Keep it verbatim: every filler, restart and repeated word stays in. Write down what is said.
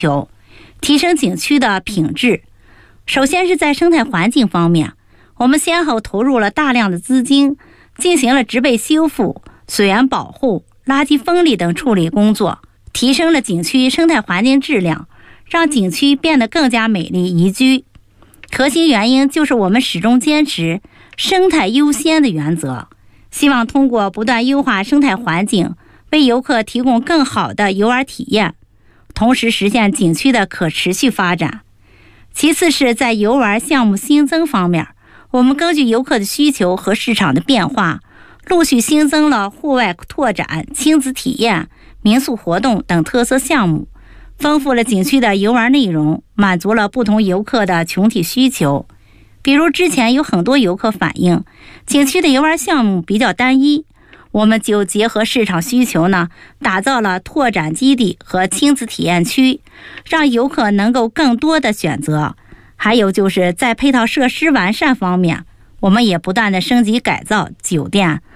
求，提升景区的品质。首先是在生态环境方面，我们先后投入了大量的资金，进行了植被修复、水源保护、垃圾分离等处理工作，提升了景区生态环境质量，让景区变得更加美丽宜居。核心原因就是我们始终坚持生态优先的原则，希望通过不断优化生态环境，为游客提供更好的游玩体验，同时实现景区的可持续发展。其次是在游玩项目新增方面，我们根据游客的需求和市场的变化，陆续新增了户外拓展、亲子体验、民宿活动等特色项目，丰富了景区的游玩内容，满足了不同游客的群体需求。比如之前有很多游客反映，景区的游玩项目比较单一，我们就结合市场需求呢，打造了拓展基地和亲子体验区，让游客能够更多的选择。还有就是在配套设施完善方面，我们也不断的升级改造酒店、